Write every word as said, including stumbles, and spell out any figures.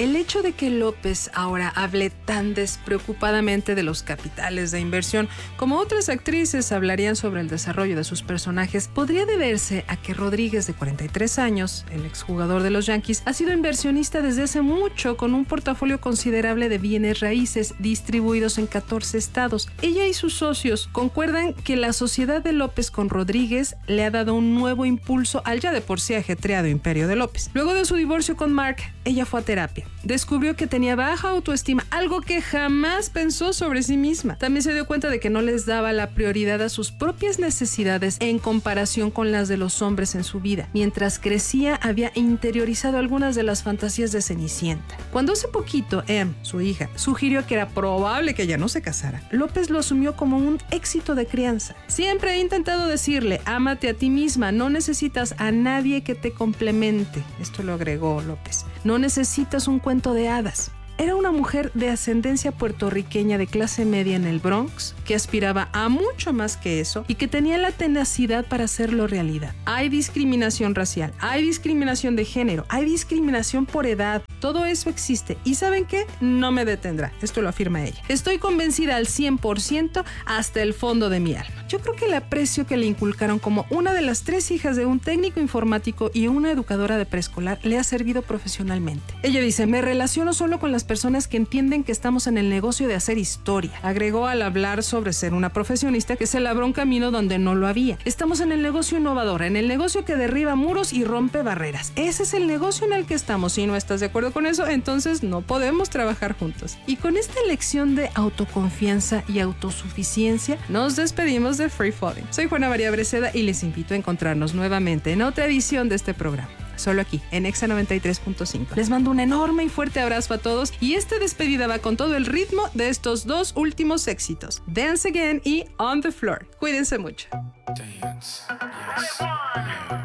El hecho de que López ahora hable tan despreocupadamente de los capitales de inversión como otras actrices hablarían sobre el desarrollo de sus personajes podría deberse a que Rodríguez, de cuarenta y tres años, el exjugador de los Yankees, ha sido inversionista desde hace mucho con un portafolio considerable de bienes raíces distribuidos en catorce estados. Ella y sus socios concuerdan que la sociedad de López con Rodríguez le ha dado un nuevo impulso al ya de por sí ajetreado imperio de López. Luego de su divorcio con Mark, ella fue a terapia. Descubrió que tenía baja autoestima, algo que jamás pensó sobre sí misma. También se dio cuenta de que no les daba la prioridad a sus propias necesidades en comparación con las de los hombres en su vida. Mientras crecía, había interiorizado algunas de las fantasías de Cenicienta. Cuando hace poquito, Em, su hija, sugirió que era probable que ella no se casara, López lo asumió como un éxito de crianza. Siempre he intentado decirle, ámate a ti misma, no necesitas a nadie que te complemente. Esto lo agregó López. No necesitas un cuento de hadas. Era una mujer de ascendencia puertorriqueña de clase media en el Bronx, que aspiraba a mucho más que eso y que tenía la tenacidad para hacerlo realidad. Hay discriminación racial, hay discriminación de género, hay discriminación por edad. Todo eso existe y ¿saben qué? No me detendrá. Esto lo afirma ella. Estoy convencida al cien por ciento hasta el fondo de mi alma. Yo creo que el aprecio que le inculcaron como una de las tres hijas de un técnico informático y una educadora de preescolar le ha servido profesionalmente. Ella dice, me relaciono solo con las personas que entienden que estamos en el negocio de hacer historia. Agregó al hablar sobre ser una profesionista que se labró un camino donde no lo había. Estamos en el negocio innovador, en el negocio que derriba muros y rompe barreras. Ese es el negocio en el que estamos. Si no estás de acuerdo con eso, entonces no podemos trabajar juntos. Y con esta lección de autoconfianza y autosuficiencia, nos despedimos de Free Falling. Soy Juana María Breceda y les invito a encontrarnos nuevamente en otra edición de este programa. Solo aquí, en Exa noventa y tres punto cinco. Les mando un enorme y fuerte abrazo a todos y esta despedida va con todo el ritmo de estos dos últimos éxitos, Dance Again y On the Floor. Cuídense mucho. Dance, yes, yeah.